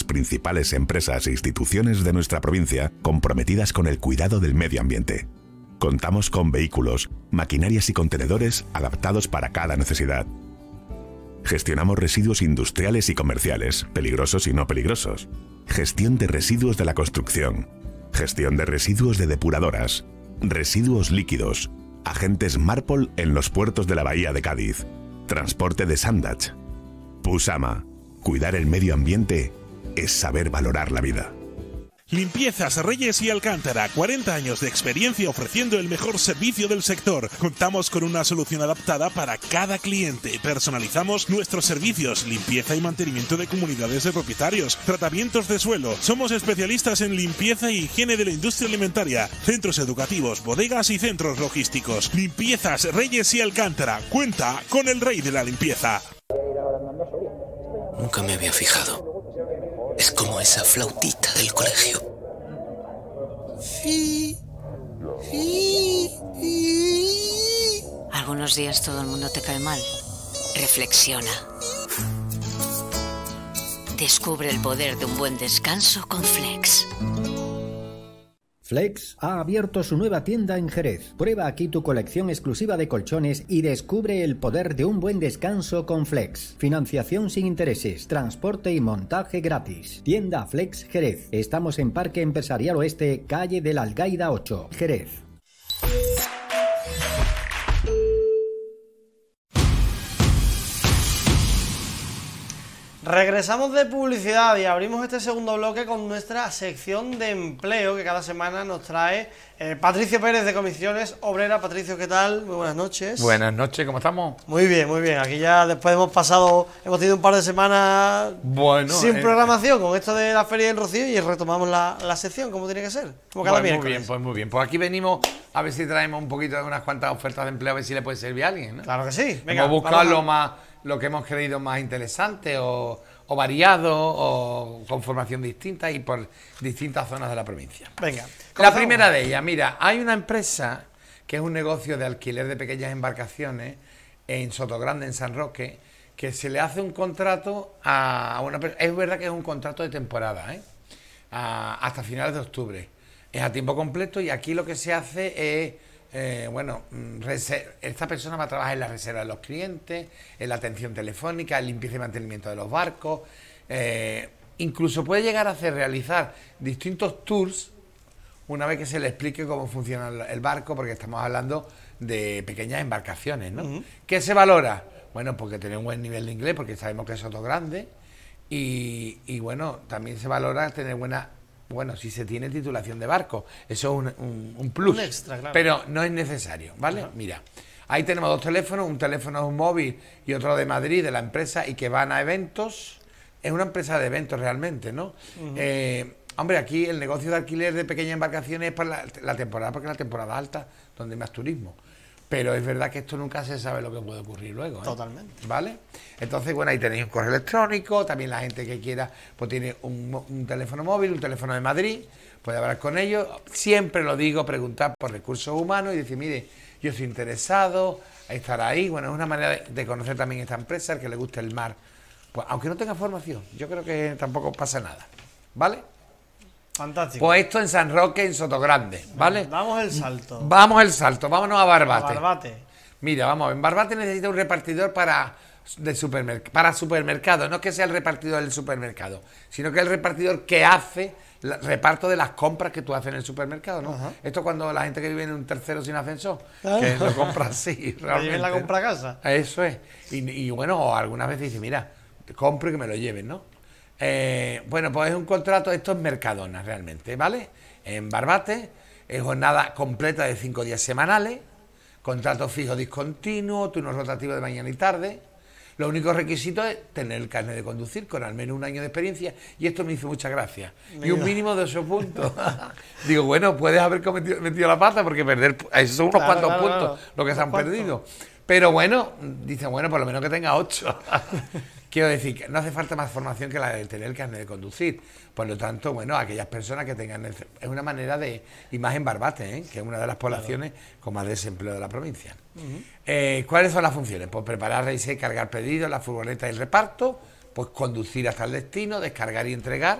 principales empresas e instituciones de nuestra provincia comprometidas con el cuidado del medio ambiente. Contamos con vehículos, maquinarias y contenedores adaptados para cada necesidad. Gestionamos residuos industriales y comerciales, peligrosos y no peligrosos. Gestión de residuos de la construcción. Gestión de residuos de depuradoras. Residuos líquidos. Agentes Marpol en los puertos de la Bahía de Cádiz. Transporte de Sandach. Pusama. Cuidar el medio ambiente es saber valorar la vida. Limpiezas Reyes y Alcántara, 40 años de experiencia ofreciendo el mejor servicio del sector. Contamos con una solución adaptada para cada cliente. Personalizamos nuestros servicios, limpieza y mantenimiento de comunidades de propietarios, tratamientos de suelo. Somos especialistas en limpieza y higiene de la industria alimentaria, centros educativos, bodegas y centros logísticos. Limpiezas Reyes y Alcántara, cuenta con el rey de la limpieza. Nunca me había fijado. Es como esa flautita del colegio. Algunos días todo el mundo te cae mal. Reflexiona. Descubre el poder de un buen descanso con Flex. Flex ha abierto su nueva tienda en Jerez. Prueba aquí tu colección exclusiva de colchones y descubre el poder de un buen descanso con Flex. Financiación sin intereses, transporte y montaje gratis. Tienda Flex Jerez. Estamos en Parque Empresarial Oeste, calle de la Algaida 8, Jerez. Regresamos de publicidad y abrimos este segundo bloque con nuestra sección de empleo que cada semana nos trae Patricio Pérez de Comisiones Obreras. Patricio, ¿qué tal? Muy buenas noches. Buenas noches, ¿cómo estamos? Muy bien, muy bien. Aquí ya después hemos tenido un par de semanas sin programación con esto de la Feria del Rocío y retomamos la sección como tiene que ser, como cada miércoles. Muy bien. Pues aquí venimos a ver si traemos un poquito de unas cuantas ofertas de empleo, a ver si le puede servir a alguien, ¿no? Claro que sí. Venga, hemos buscado lo que hemos creído más interesante o variado o con formación distinta y por distintas zonas de la provincia. Venga. La primera de ellas, mira, hay una empresa que es un negocio de alquiler de pequeñas embarcaciones en Sotogrande, en San Roque, que se le hace un contrato a una persona. Es verdad que es un contrato de temporada, hasta finales de octubre. Es a tiempo completo y aquí lo que se hace es esta persona va a trabajar en la reserva de los clientes, en la atención telefónica, en limpieza y mantenimiento de los barcos, incluso puede llegar a realizar distintos tours una vez que se le explique cómo funciona el barco, porque estamos hablando de pequeñas embarcaciones, ¿no? ¿Qué se valora? Bueno, porque tiene un buen nivel de inglés, porque sabemos que es Sotogrande, y bueno, también se valora tener si se tiene titulación de barco, eso es un plus, un extra, claro. Pero no es necesario, ¿vale? Ajá. Mira, ahí tenemos dos teléfonos, un teléfono es un móvil y otro de Madrid, de la empresa, y que van a eventos. Es una empresa de eventos realmente, ¿no? Hombre, aquí el negocio de alquiler de pequeñas embarcaciones es para la temporada, porque es la temporada alta, donde hay más turismo. Pero es verdad que esto nunca se sabe lo que puede ocurrir luego, ¿eh? Totalmente. ¿Vale? Entonces, bueno, ahí tenéis un correo electrónico, también la gente que quiera, pues tiene un teléfono móvil, un teléfono de Madrid, puede hablar con ellos. Siempre lo digo, preguntar por recursos humanos y decir, mire, yo estoy interesado, estar ahí. Bueno, es una manera de conocer también esta empresa, el que le guste el mar. Pues aunque no tenga formación, yo creo que tampoco pasa nada, ¿vale? Fantástico. Pues esto en San Roque, en Sotogrande, ¿vale? Damos el salto. Vámonos a Barbate. Barbate. Mira, vamos, en Barbate necesita un repartidor para supermercado. No es que sea el repartidor del supermercado, sino que es el repartidor que hace el reparto de las compras que tú haces en el supermercado, ¿no? Ajá. Esto cuando la gente que vive en un tercero sin ascensor, que lo compra así, realmente. ¿Lleven la compra a casa? Eso es. Y bueno, algunas veces dice, mira, te compro y que me lo lleven, ¿no? Bueno, pues es un contrato, esto es Mercadona realmente, ¿vale? En Barbate, es jornada completa de 5 días semanales, contrato fijo discontinuo, turno rotativo de mañana y tarde. Los únicos requisitos es tener el carnet de conducir con al menos 1 año de experiencia, y esto me hizo mucha gracia. Y un mínimo de 8 puntos. Digo, bueno, puedes haber metido la pata porque perder, esos son unos cuantos puntos lo que se han perdido. Pero bueno, dicen, bueno, por lo menos que tenga 8. Quiero decir que no hace falta más formación que la de tener el carnet de conducir. Por lo tanto, bueno, aquellas personas que tengan... Es una manera de... Y más en Barbate, que es una de las poblaciones con más desempleo de la provincia. ¿Cuáles son las funciones? Pues preparar, revisar y cargar pedidos, la furgoneta y el reparto, pues conducir hasta el destino, descargar y entregar,